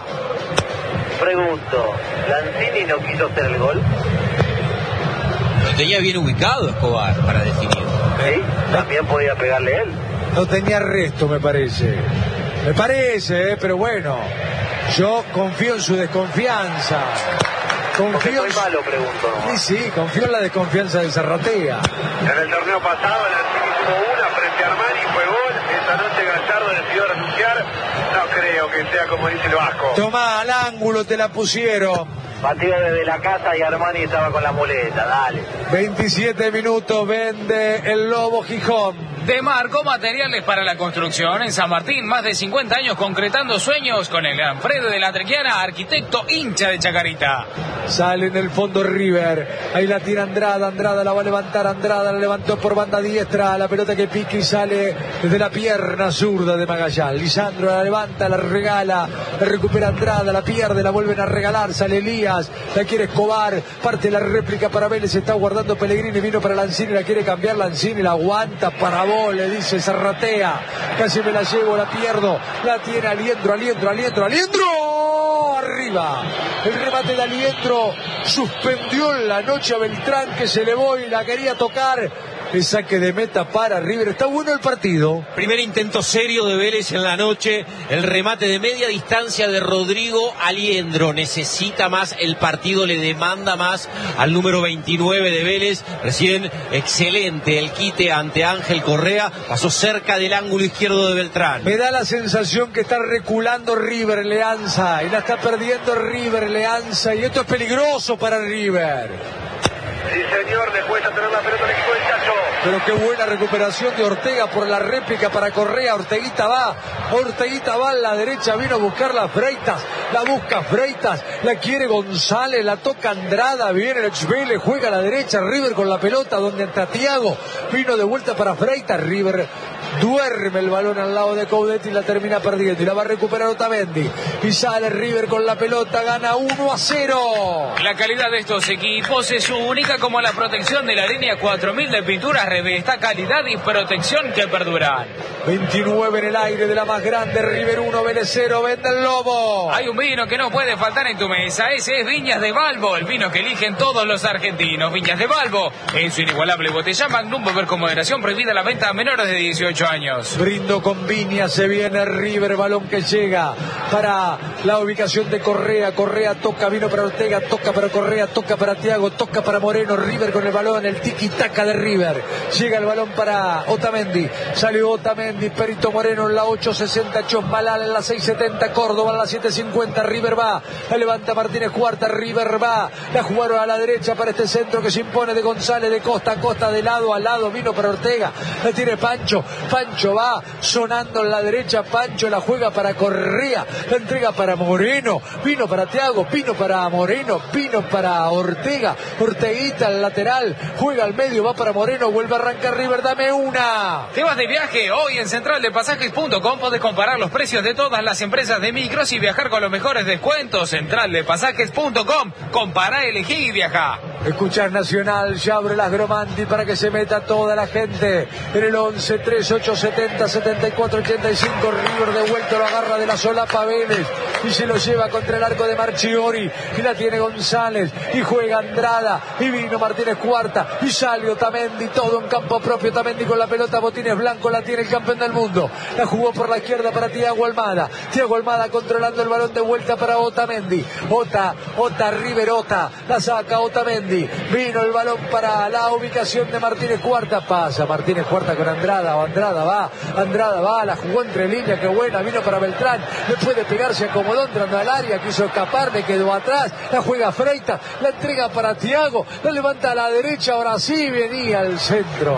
Pregunto, ¿Lanzini no quiso hacer el gol? Lo tenía bien ubicado Escobar para definir. ¿Sí? También podía pegarle él. No tenía resto, me parece. Me parece, pero bueno. Yo confío en su desconfianza. Confío en... malo, pregunto. Sí, confío en la desconfianza de Zarratea. En el torneo pasado, Lanzini tuvo una frente a Armani, fue gol. Esta noche Gallardo decidió renunciar. No creo que sea como dice el Vasco. Tomá, al ángulo te la pusieron. Partido desde la casa y Armani estaba con la muleta, dale. 27 minutos, vende el Lobo Gijón. Demarco Materiales para la Construcción en San Martín, más de 50 años concretando sueños con el gran Fred de la Trequiana, arquitecto hincha de Chacarita. Sale en el fondo River, ahí la tira Andrada, Andrada la va a levantar, Andrada la levantó por banda diestra, la pelota que pica y sale desde la pierna zurda de Magallanes. Lisandro la levanta, la regala, la recupera Andrada, la pierde, la vuelven a regalar, sale Elías, la quiere Escobar, parte la réplica para Vélez, está guardando Pellegrini, vino para Lanzini, la quiere cambiar Lanzini, la aguanta para vos, le dice Zarratea, casi me la llevo, la pierdo, la tiene Aliendro, arriba, el remate de Aliendro suspendió en la noche a Beltrán, que se elevó y la quería tocar. El saque de meta para River. Está bueno el partido. Primer intento serio de Vélez en la noche. El remate de media distancia de Rodrigo Aliendro. Necesita más el partido, le demanda más al número 29 de Vélez. Recién excelente el quite ante Ángel Correa. Pasó cerca del ángulo izquierdo de Beltrán. Me da la sensación que está reculando River Leanza. Y la está perdiendo River Leanza. Y esto es peligroso para River. Sí, señor, le cuesta tener la pelota al equipo del Chacho. Pero qué buena recuperación de Ortega por la réplica para Correa. Orteguita va a la derecha, vino a buscar las Freitas, la busca Freitas, la quiere González, la toca Andrada, viene el ex Vélez, juega a la derecha, River con la pelota donde entra Thiago, vino de vuelta para Freitas, River duerme el balón al lado de Coudet y la termina perdiendo, y la va a recuperar Otamendi, y sale River con la pelota, gana 1-0. La calidad de estos equipos es única, como la protección de la línea 4000 de pinturas Revesta, calidad y protección que perduran. 29 en el aire de la más grande, River 1, Vélez 0, vende el Lobo. Hay un vino que no puede faltar en tu mesa. Ese es Viñas de Balbo, el vino que eligen todos los argentinos. Viñas de Balbo, en su inigualable botella Magnum, beber con moderación, prohibida la venta a menores de 18 años. Brindo con Viñas, se viene River, balón que llega para la ubicación de Correa. Correa toca, vino para Ortega, toca para Correa, toca para Thiago, toca para Moreno. River con el balón, el tiki-taka de River. Llega el balón para Otamendi. Salió Otamendi, Perito Moreno en la 8.60, Chosmalal en la 6.70, Córdoba en la 7.50. River va, la levanta Martínez Cuarta. River va, la jugaron a la derecha para este centro que se impone de González, de costa a costa, de lado a lado. Vino para Ortega, la tiene Pancho. Pancho va sonando en la derecha. Pancho la juega para Correa, la entrega para Moreno. Vino para Thiago, vino para Moreno, vino para Ortega. Orteguita al lateral, juega al medio, va para Moreno, vuelve a arrancar River. Dame una. ¿Te vas de viaje? Hoy en centraldepasajes.com podés comparar los precios de todas las empresas de micros y viajar con los mejores descuentos. Centraldepasajes.com, compará, elegí y viajá. Escuchar Nacional, ya abre las Gromanti para que se meta toda la gente en el 11 38 70 74 85. River de vuelta, lo agarra de la solapa Vélez y se lo lleva contra el arco de Marchiori, y la tiene González y juega Andrada y vino Martínez Cuarta y sale Otamendi, todo en campo propio. Otamendi con la pelota, botines blancos, la tiene el campeón del mundo, la jugó por la izquierda para Thiago Almada. Thiago Almada controlando el balón de vuelta para Otamendi. River, la saca Otamendi. Vino el balón para la ubicación de Martínez Cuarta, pasa Martínez Cuarta con Andrada. Andrada va, la jugó entre líneas, qué buena, vino para Beltrán, le puede pegar, se acomodó entrando al área, quiso escapar, le quedó atrás, la juega Freitas, la entrega para Thiago, la levanta a la derecha, ahora sí venía al centro,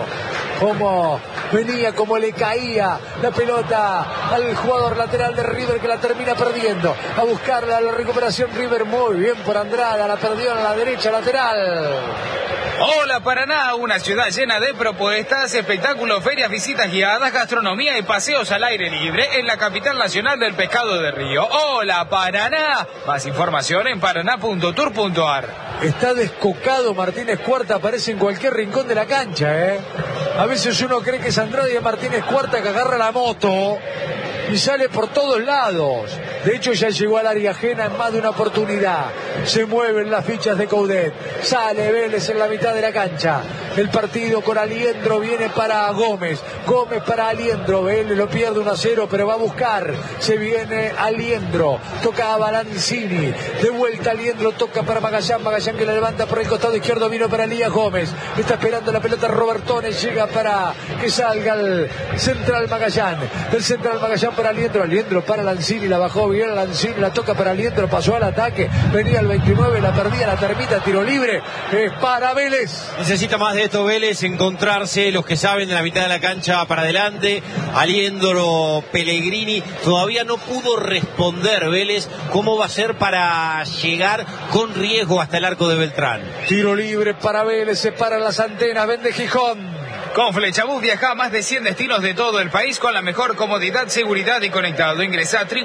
como le caía la pelota al jugador lateral de River, que la termina perdiendo. A buscarla, la recuperación River, muy bien por Andrada, la perdió a la derecha lateral. Hola Paraná, una ciudad llena de propuestas, espectáculos, ferias, visitas guiadas, gastronomía y paseos al aire libre en la capital nacional del pescado de río. Hola Paraná, más información en paraná.tour.ar. Está descocado Martínez Cuarta, aparece en cualquier rincón de la cancha, A veces uno cree que es Andrada y es Martínez Cuarta que agarra la moto y sale por todos lados. De hecho, ya llegó al área ajena en más de una oportunidad. Se mueven las fichas de Coudet. Sale Vélez en la mitad de la cancha. El partido con Aliendro viene para Gómez. Gómez para Aliendro. Vélez lo pierde 1-0, pero va a buscar. Se viene Aliendro. Toca a Balanzini. De vuelta Aliendro. Toca para Magallán. Magallán que la levanta por el costado izquierdo. Vino para Elías Gómez. Está esperando la pelota Robertones. Llega para que salga el central Magallán. Del central Magallán para Aliendro. Aliendro para Lanzini. La bajó bien Lanzini. La toca para Aliendro. Pasó al ataque. Venía el 29. La perdía. La termita. Tiro libre. Es para Vélez. Necesita más de esto Vélez, encontrarse los que saben de la mitad de la cancha para adelante. Aliendro, Pellegrini, todavía no pudo responder Vélez cómo va a ser para llegar con riesgo hasta el arco de Beltrán. Tiro libre para Vélez, se paran las antenas, vende Gijón. Con Flechabús viaja a más de 100 destinos de todo el país con la mejor comodidad, seguridad y conectado. Ingresa a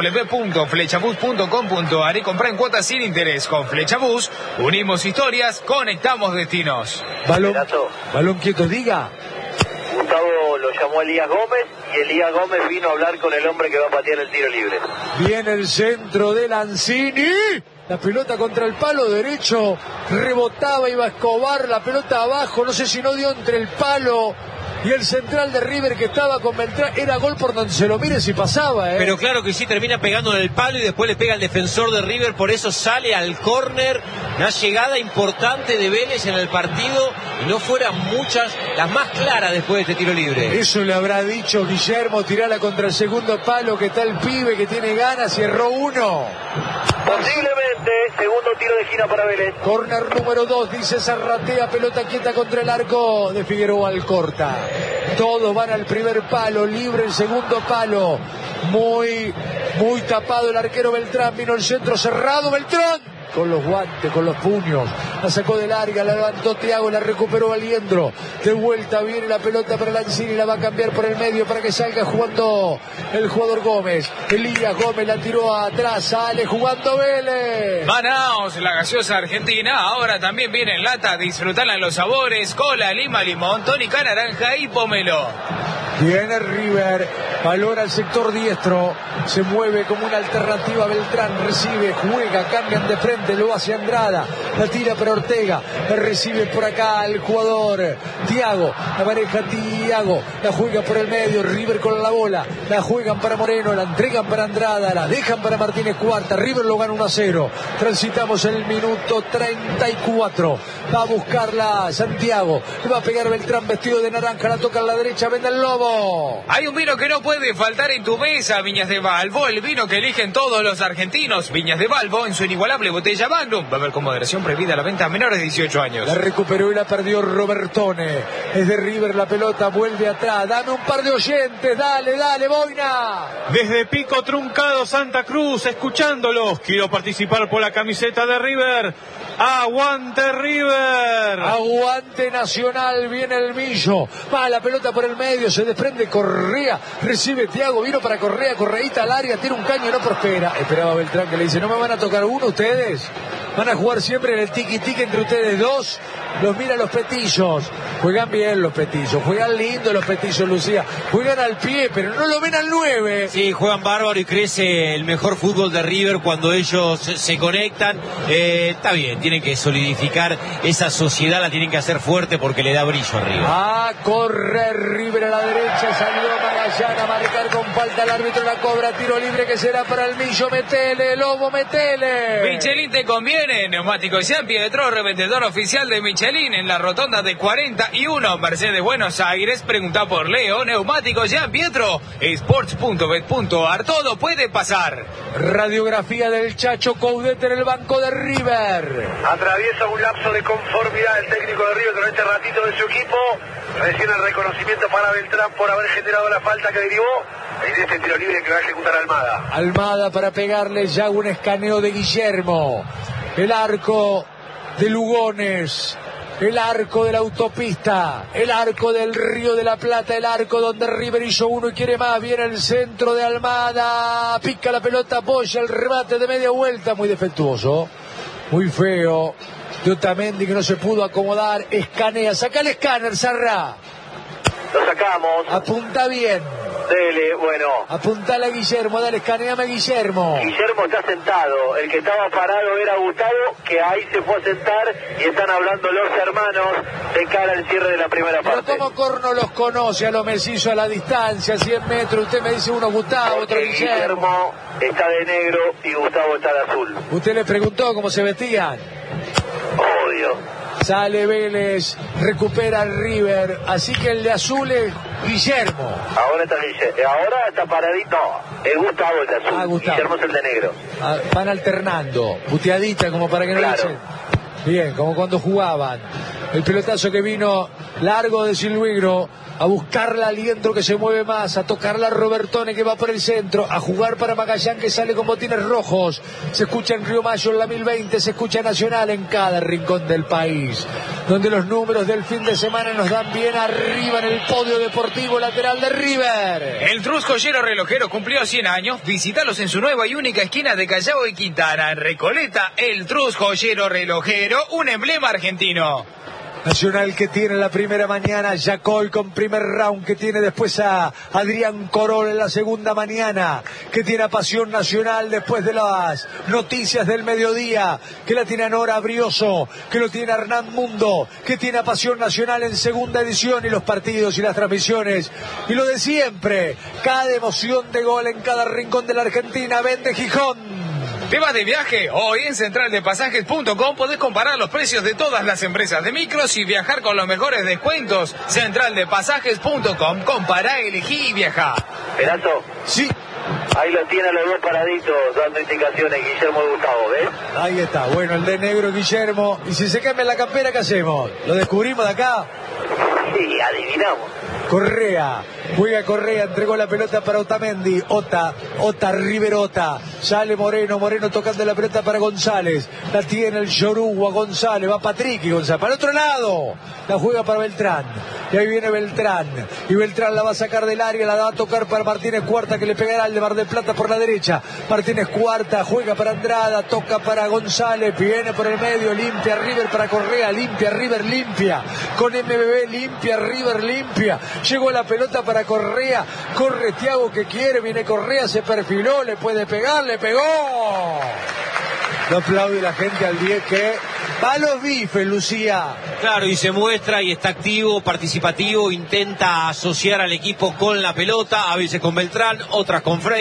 www.flechabús.com.ar y compra en cuotas sin interés. Con Flechabús unimos historias, conectamos destinos. Balón quieto, diga. Gustavo lo llamó Elías Gómez y Elías Gómez vino a hablar con el hombre que va a patear el tiro libre. Viene el centro de Lanzini. La pelota contra el palo derecho, rebotaba, iba a Escobar, la pelota abajo, no sé si no dio entre el palo y el central de River que estaba con Beltrán. Era gol por donde se lo mire si pasaba, Pero claro que sí, termina pegando en el palo y después le pega al defensor de River, por eso sale al córner. Una llegada importante de Vélez en el partido y no fueran muchas, las más claras después de este tiro libre. Eso le habrá dicho Guillermo, tirala contra el segundo palo, que está el pibe que tiene ganas y erró uno. Posiblemente, segundo tiro de esquina para Vélez. Corner número 2, dice Zarratea, pelota quieta contra el arco de Figueroa Alcorta. Todos van al primer palo, libre el segundo palo. Muy tapado el arquero Beltrán, vino el centro cerrado, Beltrán. Con los guantes, con los puños, la sacó de larga, la levantó Thiago, la recuperó Aliendro. De vuelta viene la pelota para Lanzini, la va a cambiar por el medio para que salga jugando el jugador Gómez. Elías Gómez la tiró atrás, sale jugando Vélez. Manaos, la gaseosa argentina, ahora también viene en lata, disfrutala en los sabores, cola, lima, limón, tónica, naranja y pomelo. Viene River, valora el sector diestro, se mueve como una alternativa Beltrán, recibe, juega, cambian de frente, lo hace Andrada, la tira para Ortega, recibe por acá el jugador Thiago, la pareja Thiago, la juega por el medio, River con la bola, la juegan para Moreno, la entregan para Andrada, la dejan para Martínez Cuarta, River lo gana 1-0, transitamos el minuto 34, va a buscarla Santiago, le va a pegar Beltrán vestido de naranja, la toca a la derecha, vende el Lobo. Hay un vino que no puede faltar en tu mesa, Viñas de Balbo, el vino que eligen todos los argentinos. Viñas de Balbo en su inigualable botella Magnum. Beber con moderación, prohibida la venta a menores de 18 años. La recuperó y la perdió Robertone. Es de River la pelota, vuelve atrás. Dame un par de oyentes, dale, Boina. Desde Pico Truncado, Santa Cruz, escuchándolos. Quiero participar por la camiseta de River. ¡Aguante River! Aguante Nacional, viene el Millo. Va la pelota por el medio, se desprende Correa, recibe Thiago, vino para Correa, Correíta al área, tira un caño, no prospera. Esperaba Beltrán que le dice, ¿no me van a tocar uno ustedes? ¿Van a jugar siempre en el tiki-tiki entre ustedes dos? Los mira los petizos. Juegan bien los petizos, juegan lindo los petizos, Lucía. Juegan al pie, pero no lo ven al 9. Sí, juegan bárbaro y crece el mejor fútbol de River cuando ellos se conectan. Está bien, tienen que solidificar esa sociedad, la tienen que hacer fuerte porque le da brillo a River. A correr River a la derecha, salió Magallán a marcar con falta, el árbitro la cobra, tiro libre que será para el Millo, metele, Lobo, metele. Michelin te conviene, Neumáticos Jean Pietro, revendedor oficial de Michelin en la rotonda de 41, Mercedes Buenos Aires. Pregunta por Leo, Neumáticos Jean Pietro, sports.bet.ar, todo puede pasar. Radiografía del Chacho Coudet en el banco de River. Atraviesa un lapso de conformidad el técnico de River con este ratito de su equipo. Recién el reconocimiento para Beltrán por haber generado la falta que derivó en este tiro libre que va a ejecutar Almada. Almada para pegarle ya un escaneo de Guillermo. El arco de Lugones. El arco de la autopista, el arco del Río de la Plata, el arco donde River hizo uno y quiere más. Viene el centro de Almada, pica la pelota, apoya el remate de media vuelta, muy defectuoso, muy feo. De Otamendi que no se pudo acomodar, escanea, saca el escáner, Sarra. Lo sacamos. Apunta bien. Dele, bueno. Apuntale a Guillermo, dale, escaneame a Guillermo. Guillermo está sentado. El que estaba parado era Gustavo, que ahí se fue a sentar y están hablando los hermanos de cara al cierre de la primera parte. Pero como Corno los conoce a los mellizos a la distancia, 100 metros, usted me dice uno Gustavo, porque otro Guillermo. Está de negro y Gustavo está de azul. Usted le preguntó cómo se vestían. Obvio. Sale Vélez, recupera River, así que el de azul es Guillermo. Ahora está paradito. Es Gustavo el de azul. Gustavo. Guillermo es el de negro. Van alternando, puteadita como para que no claro. le echen. Bien, como cuando jugaban. El pelotazo que vino largo de Silvigro, a buscarla al Liendro que se mueve más, a tocarla a Robertone que va por el centro, a jugar para Magallán que sale con botines rojos. Se escucha en Río Mayo en la 1020, se escucha Nacional en cada rincón del país, donde los números del fin de semana nos dan bien arriba en el podio deportivo lateral de River. El Trus Joyero Relojero cumplió 100 años. Visítalos en su nueva y única esquina de Callao y Quintana, en Recoleta. El Trus Joyero Relojero, un emblema argentino. Nacional que tiene la primera mañana, Yacoy con primer round, que tiene después a Adrián Corol en la segunda mañana, que tiene a Pasión Nacional después de las noticias del mediodía, que la tiene a Nora Brioso, que lo tiene a Hernán Mundo, que tiene a Pasión Nacional en segunda edición, y los partidos y las transmisiones, y lo de siempre, cada emoción de gol en cada rincón de la Argentina. Vende Gijón. ¿Te vas de viaje? Hoy en centraldepasajes.com podés comparar los precios de todas las empresas de micros y viajar con los mejores descuentos. Centraldepasajes.com. Compará, elegí y viajá. Perazo. Sí. Ahí lo tienen los dos paraditos dando indicaciones, Guillermo y Gustavo, ¿ves? Ahí está, bueno, el de negro Guillermo. Y si se cambia la campera, ¿qué hacemos? ¿Lo descubrimos de acá? Sí, adivinamos. Correa, juega Correa, entregó la pelota para Otamendi, Ota, River Ota, sale Moreno tocando la pelota para González, la tiene el Yoruba, González, va Patrick y González, para el otro lado, la juega para Beltrán, y ahí viene Beltrán, y Beltrán la va a sacar del área, la va a tocar para Martínez Cuarta, que le pegará al de Mar del Plata por la derecha, Martínez Cuarta, juega para Andrada, toca para González, viene por el medio, limpia River para Correa, limpia River, limpia, con MBB, limpia River, limpia, Llegó la pelota para Correa. Corre Thiago que quiere. Viene Correa, se perfiló. Le puede pegar, le pegó. Lo aplaude la gente al 10 que va a los bifes, Lucía. Claro, y se muestra y está activo, participativo, intenta asociar al equipo con la pelota, a veces con Beltrán, otras con Frey.